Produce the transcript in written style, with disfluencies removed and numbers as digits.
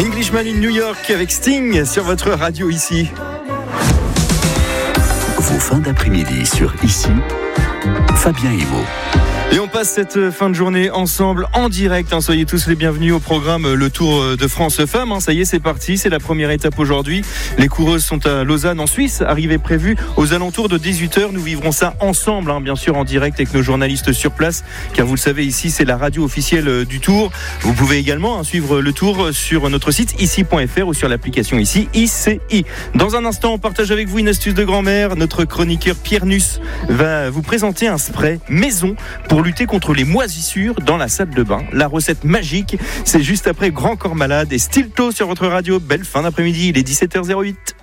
Englishman in New York avec Sting sur votre radio ici. Vos fins d'après-midi sur Ici, Fabien Emo. Et on passe cette fin de journée ensemble en direct. Soyez tous les bienvenus au programme Le Tour de France Femmes. Ça y est, c'est parti. C'est la première étape aujourd'hui. Les coureuses sont à Lausanne en Suisse. Arrivée prévue aux alentours de 18h. Nous vivrons ça ensemble, bien sûr en direct avec nos journalistes sur place. Car vous le savez, ici, c'est la radio officielle du Tour. Vous pouvez également suivre le Tour sur notre site ici.fr ou sur l'application ici, ICI. Dans un instant, on partage avec vous une astuce de grand-mère. Notre chroniqueur Pierre Nuss va vous présenter un spray maison pour lutter contre les moisissures dans la salle de bain. La recette magique, c'est juste après Grand Corps Malade et Stilto sur votre radio. Belle fin d'après-midi, il est 17h08.